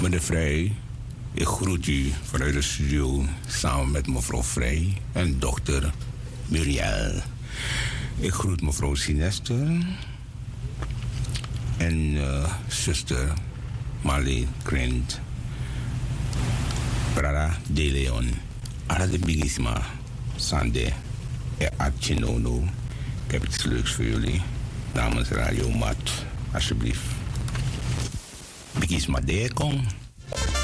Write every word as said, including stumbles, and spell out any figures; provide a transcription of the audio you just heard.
Meneer Vrij, ik groet u vanuit de studio samen met mevrouw Vrij en dochter Muriel. Ik groet mevrouw Sinester en uh, zuster Marlee Krent. Brada De Leon, Ara de Bigisma, Sande en Achinono. Ik heb iets leuks voor jullie. Namens Radio Mat, alsjeblieft. Bigisma de Kong.